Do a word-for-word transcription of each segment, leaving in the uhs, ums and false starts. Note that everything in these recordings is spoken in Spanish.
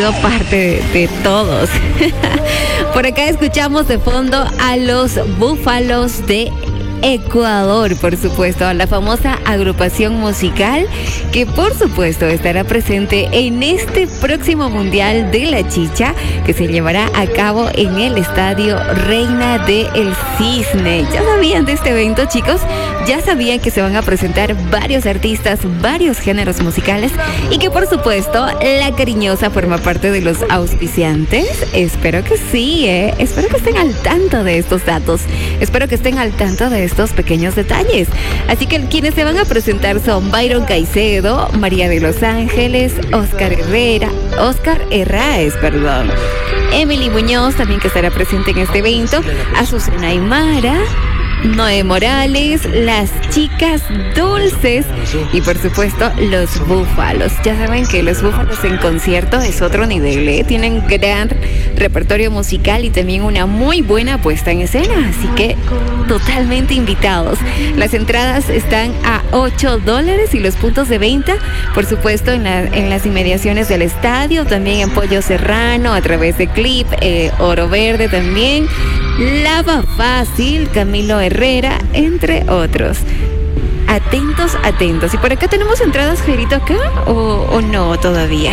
sido parte de, de todos. Por acá escuchamos de fondo a los Búfalos de Ecuador, por supuesto, a la famosa agrupación musical que por supuesto estará presente en este próximo Mundial de la Chicha que se llevará a cabo en el Estadio Reina del Cisne. ¿Ya sabían de este evento, chicos? ¿Ya sabían que se van a presentar varios artistas, varios géneros musicales y que por supuesto La Cariñosa forma parte de los auspiciantes? Espero que sí, ¿eh? Espero que estén al tanto de estos datos. Espero que estén al tanto de estos pequeños detalles. Así que quienes se van a presentar son Byron Caicedo, María de los Ángeles, Oscar Herrera, Oscar Herráez, perdón, Emily Muñoz también, que estará presente en este evento, Azucena Aymara, Noé Morales, las Chicas Dulces y por supuesto los Búfalos. Ya saben que los Búfalos en concierto es otro nivel, ¿eh? Tienen gran repertorio musical y también una muy buena puesta en escena, así que totalmente invitados. Las entradas están a ocho dólares y los puntos de venta, por supuesto, en, la, en las inmediaciones del estadio, también en Pollo Serrano, a través de Clip, eh, Oro Verde también, Lava Fácil, Camilo Herrera, entre otros. Atentos, atentos. ¿Y por acá tenemos entradas, Jairito, acá? ¿O, o no todavía?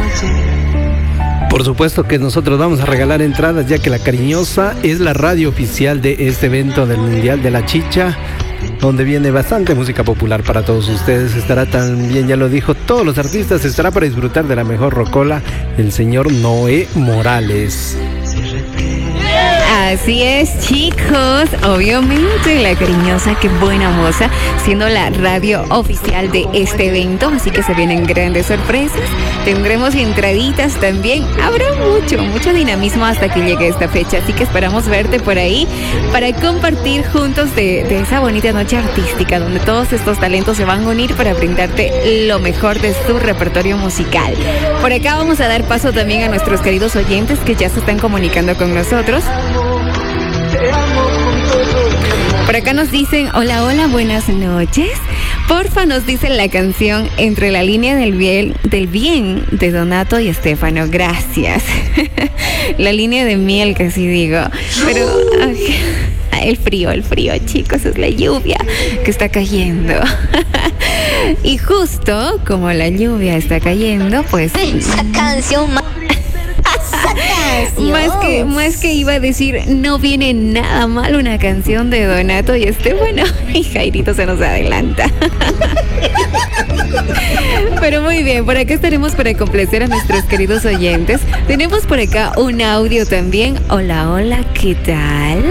Por supuesto que nosotros vamos a regalar entradas, ya que La Cariñosa es la radio oficial de este evento del Mundial de la Chicha, donde viene bastante música popular para todos ustedes. Estará también, ya lo dijo, todos los artistas, estará para disfrutar de la mejor rocola, el señor Noé Morales. Así es, chicos, obviamente La Cariñosa, qué buena moza, siendo la radio oficial de este evento, así que se vienen grandes sorpresas, tendremos entraditas también, habrá mucho, mucho dinamismo hasta que llegue esta fecha, así que esperamos verte por ahí para compartir juntos de, de esa bonita noche artística, donde todos estos talentos se van a unir para brindarte lo mejor de su repertorio musical. Por acá vamos a dar paso también a nuestros queridos oyentes que ya se están comunicando con nosotros. Por acá nos dicen, hola, hola, buenas noches. Porfa, nos dicen la canción Entre la línea del bien, del bien de Donato y Estefano. Gracias. La línea de miel, casi digo. Pero ay, el frío, el frío, chicos, es la lluvia que está cayendo. Y justo como la lluvia está cayendo, pues... Esa canción más... Más que, más que iba a decir, no viene nada mal una canción de Donato y Estefano, y Jairito se nos adelanta. Pero muy bien, por acá estaremos para complacer a nuestros queridos oyentes. Tenemos por acá un audio también. Hola, hola, ¿qué tal?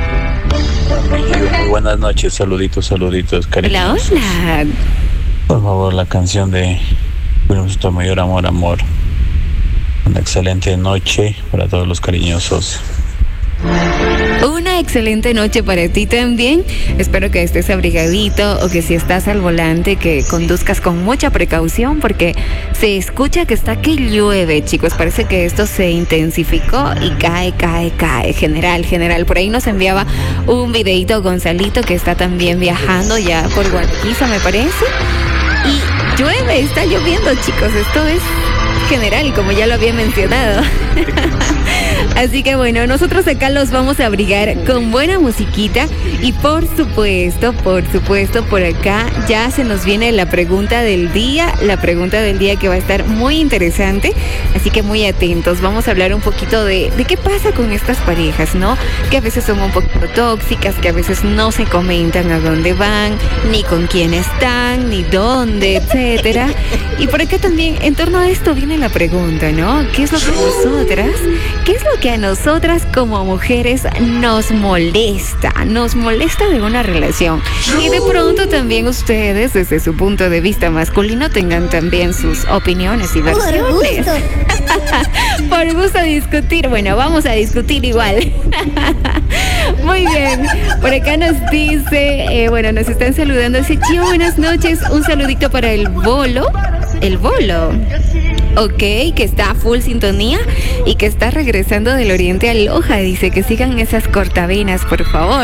Muy buenas noches, saluditos, saluditos, cariños. Hola, hola. Por favor, la canción de nuestro mayor amor, amor. Una excelente noche para todos los cariñosos. Una excelente noche para ti también. Espero que estés abrigadito o que si estás al volante que conduzcas con mucha precaución porque se escucha que está que llueve, chicos. Parece que esto se intensificó y cae, cae, cae. General, general. Por ahí nos enviaba un videito Gonzalito que está también viajando ya por Guadalquivir, me parece. Y llueve, está lloviendo, chicos. Esto es general, como ya lo había mencionado. Así que bueno, nosotros acá los vamos a abrigar con buena musiquita y por supuesto, por supuesto, por acá ya se nos viene la pregunta del día, la pregunta del día que va a estar muy interesante, así que muy atentos. Vamos a hablar un poquito de, de qué pasa con estas parejas, ¿no? Que a veces son un poquito tóxicas, que a veces no se comentan a dónde van, ni con quién están, ni dónde, etcétera. Y por acá también, en torno a esto viene la pregunta, ¿no? ¿Qué es lo que nosotras, qué es lo que a nosotras como mujeres nos molesta? Nos molesta de una relación. Y de pronto también ustedes, desde su punto de vista masculino, tengan también sus opiniones y versiones. Por gusto. Por gusto discutir. Bueno, vamos a discutir igual. Muy bien. Por acá nos dice, eh, bueno, nos están saludando. Dice, Chío, buenas noches. Un saludito para el bolo. El bolo. Ok, que está a full sintonía y que está regresando del oriente a Loja. Dice que sigan esas cortavenas, por favor.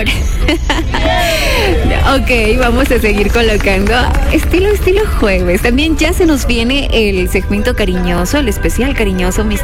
Ok, vamos a seguir colocando estilo, estilo jueves. También ya se nos viene el segmento cariñoso, el especial cariñoso, mis